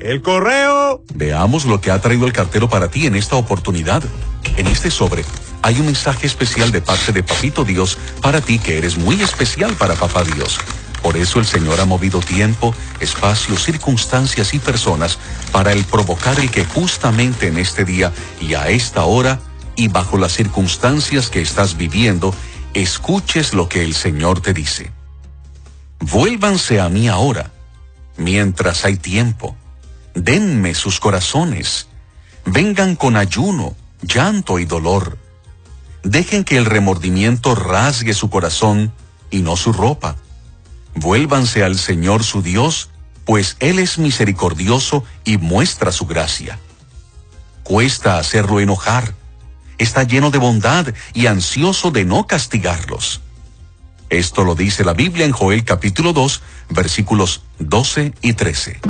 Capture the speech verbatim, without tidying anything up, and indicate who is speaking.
Speaker 1: ¡El correo!
Speaker 2: Veamos lo que ha traído el cartero para ti en esta oportunidad. En este sobre hay un mensaje especial de parte de Papito Dios para ti, que eres muy especial para Papá Dios. Por eso el Señor ha movido tiempo, espacio, circunstancias y personas para el provocar el que justamente en este día y a esta hora y bajo las circunstancias que estás viviendo, escuches lo que el Señor te dice. Vuélvanse a mí ahora, mientras hay tiempo. Denme sus corazones. Vengan con ayuno, llanto y dolor. Dejen que el remordimiento rasgue su corazón y no su ropa. Vuélvanse al Señor su Dios, pues Él es misericordioso y muestra su gracia. Cuesta hacerlo enojar. Está lleno de bondad y ansioso de no castigarlos. Esto lo dice la Biblia en Joel capítulo dos, versículos doce y trece.